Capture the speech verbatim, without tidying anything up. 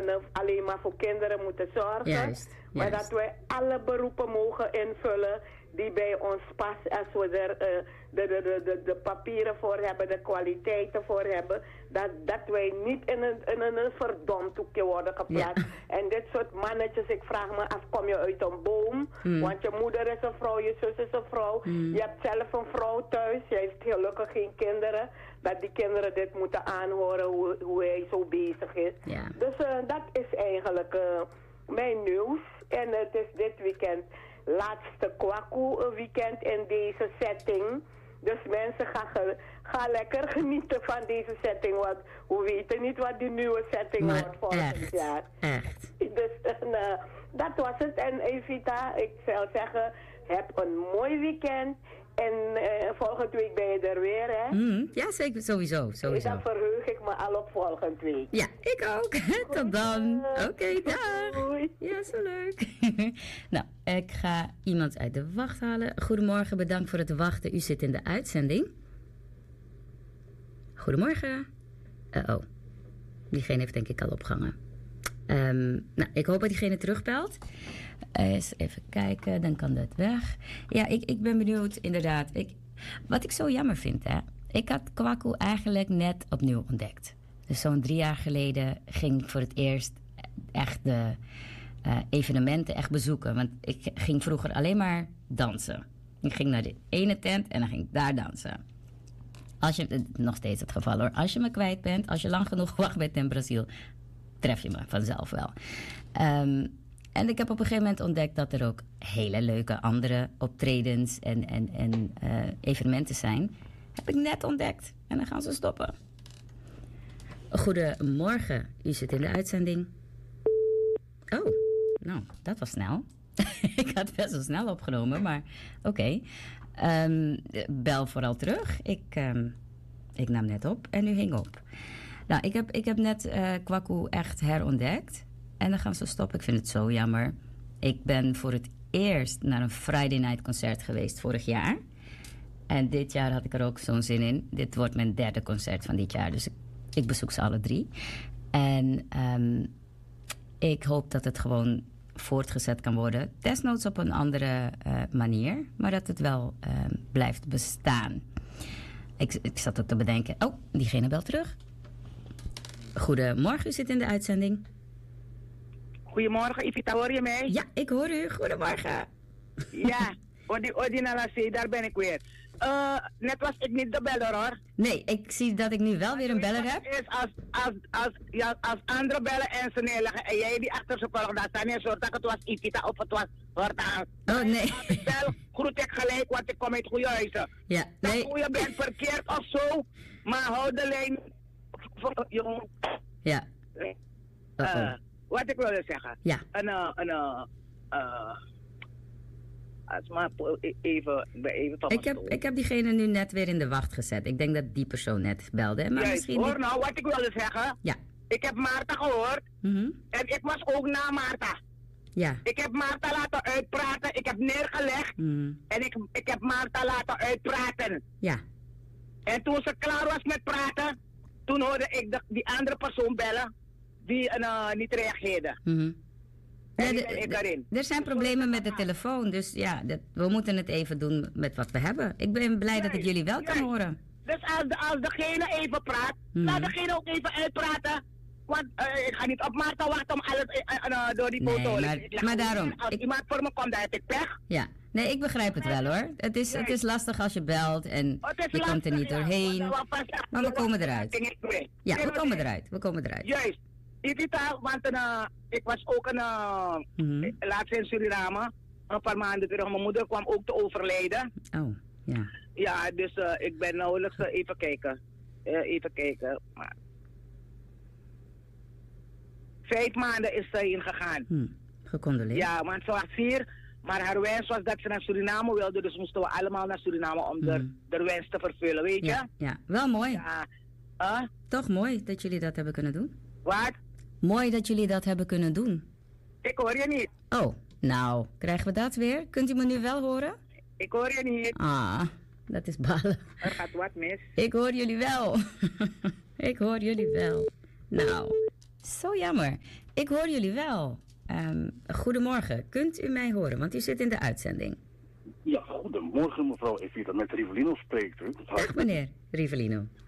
mannen alleen maar voor kinderen moeten zorgen. Juist, maar juist. dat wij alle beroepen mogen invullen die bij ons passen. Als we er uh, de, de, de, de, de papieren voor hebben, de kwaliteiten voor hebben. Dat, dat wij niet in een, in een verdomd hoekje worden geplaatst. Ja. En dit soort mannetjes, ik vraag me af, kom je uit een boom? Hmm. Want je moeder is een vrouw, je zus is een vrouw. Hmm. Je hebt zelf een vrouw thuis, je heeft gelukkig geen kinderen. Dat die kinderen dit moeten aanhoren, hoe, hoe hij zo bezig is. Ja. Dus uh, dat is eigenlijk uh, mijn nieuws. En het is dit weekend laatste Kwaku weekend in deze setting. Dus mensen gaan, ge, gaan lekker genieten van deze setting. Want we weten niet wat die nieuwe setting maar wordt volgend echt, jaar. Echt. Dus uh, dat was het. En Evita, ik zou zeggen, heb een mooi weekend. En uh, volgende week ben je er weer, hè? Mm, ja, zeker. Sowieso. sowieso. Dan verheug ik me al op volgende week. Ja, ik ook. Tot dan. Oké, okay, dag. Doei. Ja, zo leuk. Nou, ik ga iemand uit de wacht halen. Goedemorgen, bedankt voor het wachten. U zit in de uitzending. Goedemorgen. Uh-oh. Diegene heeft denk ik al opgehangen. Um, nou, ik hoop dat diegene terugbelt. Uh, eens even kijken, dan kan dat weg. Ja, ik, ik ben benieuwd, inderdaad. Ik, wat ik zo jammer vind, hè. Ik had Kwaku eigenlijk net opnieuw ontdekt. Dus zo'n drie jaar geleden ging ik voor het eerst echt de uh, evenementen echt bezoeken. Want ik ging vroeger alleen maar dansen. Ik ging naar de ene tent en dan ging ik daar dansen. Als je, nog steeds het geval hoor. Als je me kwijt bent, als je lang genoeg gewacht bent in Brazil, tref je me vanzelf wel. Um, en ik heb op een gegeven moment ontdekt dat er ook hele leuke andere optredens en, en, en uh, evenementen zijn. Heb ik net ontdekt. En dan gaan ze stoppen. Goedemorgen, u zit in de uitzending. Oh, nou, dat was snel. Ik had best wel snel opgenomen, maar oké. Okay. Um, bel vooral terug. Ik, um, ik nam net op en u hing op. Nou, ik heb, ik heb net uh, Kwaku echt herontdekt. En dan gaan ze stoppen. Ik vind het zo jammer. Ik ben voor het eerst naar een Friday Night concert geweest vorig jaar. En dit jaar had ik er ook zo'n zin in. Dit wordt mijn derde concert van dit jaar. Dus ik, ik bezoek ze alle drie. En um, ik hoop dat het gewoon voortgezet kan worden. Desnoods op een andere uh, manier. Maar dat het wel uh, blijft bestaan. Ik, ik zat ook te bedenken. Oh, diegene belt terug. Goedemorgen, u zit in de uitzending. Goedemorgen, Evita, hoor je mij? Ja, ik hoor u. Goedemorgen. Ja, Odi, Odi Nalase, daar ben ik weer. Uh, net was ik niet de beller, hoor. Nee, ik zie dat ik nu wel weer een beller heb. Is als, als, als, ja, als andere bellen en ze neerleggen en jij die achter ze volgt, dan staan je soort dat het was Evita of het was Hortaan. Oh, nee. Als ik bel, groet ik gelijk, want ik kom uit goede huizen. Ja, nee. Dat je bent verkeerd of zo, maar hou de lijn voor jongen. Ja. Uh, wat ik wilde zeggen. Ja. En, uh, en, uh, uh, als maar even, even ik, heb, ik heb diegene nu net weer in de wacht gezet. Ik denk dat die persoon net belde. Maar Juist, misschien hoor niet... nou wat ik wilde zeggen. Ja. Ik heb Maarta gehoord. Mm-hmm. En ik was ook na Maarta. Ja. Ik heb Maarta laten uitpraten. Ik heb neergelegd. Mm. En ik, ik heb Maarta laten uitpraten. Ja. En toen ze klaar was met praten, toen hoorde ik de, die andere persoon bellen. Die uh, niet reageerde. Mm-hmm. En ja, die ben ik erin. Er zijn problemen met de telefoon, dus ja, dat, we moeten het even doen met wat we hebben. Ik ben blij dat ik jullie wel kan horen. Dus als, de, als degene even praat, mm. laat degene ook even uitpraten. Want uh, ik ga niet op Maarten wachten om alles uh, uh, door die foto. Nee, maar, ik maar daarom. Als ik... iemand voor me komt, dan heb ik pech. Ja, nee, ik begrijp het wel hoor. Het is, het is lastig als je belt en je lastig, komt er niet doorheen. Ja, maar we komen eruit. Ja, we komen eruit. We komen eruit. Juist. Evita, want uh, ik was ook een, uh, mm-hmm. laatst in Suriname, een paar maanden terug. Mijn moeder kwam ook te overlijden. Oh, ja. Ja, dus uh, ik ben nauwelijks, uh, even kijken. Uh, even kijken. Maar... Vijf maanden is ze heen gegaan. Hm, gecondoleerd. Ja, want ze was hier, maar haar wens was dat ze naar Suriname wilde. Dus moesten we allemaal naar Suriname om hm. de, de wens te vervullen, weet je? Ja, ja. Wel mooi. Ja. Uh? Toch mooi dat jullie dat hebben kunnen doen. Wat? Mooi dat jullie dat hebben kunnen doen. Ik hoor je niet. Oh, nou, krijgen we dat weer? Kunt u me nu wel horen? Ik hoor je niet. Ah, dat is balen. Er gaat wat mis. Ik hoor jullie wel. Ik hoor jullie wel. Nou, Zo jammer. Ik hoor jullie wel. Um, goedemorgen. Kunt u mij horen? Want u zit in de uitzending. Ja, goedemorgen mevrouw Evita. Met Rivellino spreekt u. Dag meneer Rivellino.